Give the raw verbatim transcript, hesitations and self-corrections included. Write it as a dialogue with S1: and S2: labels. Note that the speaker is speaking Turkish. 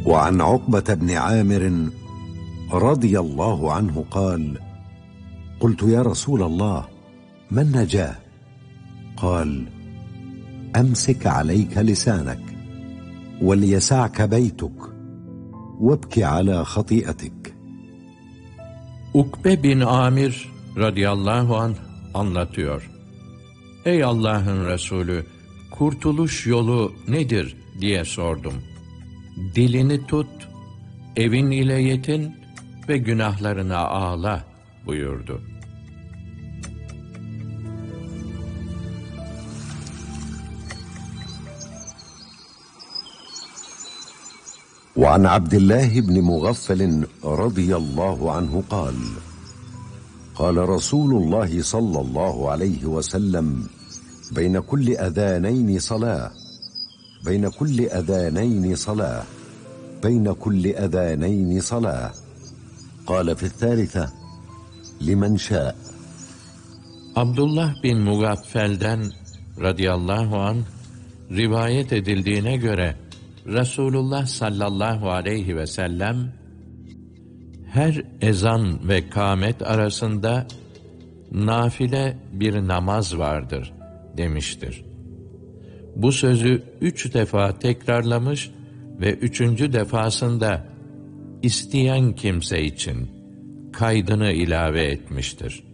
S1: وعن عقبة بن عامر رضي الله عنه قال: قلت يا رسول الله ما النجاة؟ قال: أمسك عليك لسانك وليسعك بيتك وابك على خطيئتك.
S2: Ukbe bin Amir radıyallahu anh anlatıyor. Ey Allah'ın Resulü, kurtuluş yolu nedir diye sordum. Dilini tut, evin ile yetin ve günahlarına ağla buyurdu.
S1: وعن عبد الله بن مغفل رضي الله عنه قال: قال رسول الله صلى الله عليه وسلم: بين كل أذانين صلاة بين كل أذانين صلاة بين كل أذانين صلاة قال في الثالثة: لمن شاء.
S2: Abdullah bin Mugaffel'den radıyallahu anh rivayet edildiğine göre Resulullah sallallahu aleyhi ve sellem her ezan ve kâmet arasında nafile bir namaz vardır demiştir. Bu sözü üç defa tekrarlamış ve üçüncü defasında isteyen kimse için kaydını ilave etmiştir.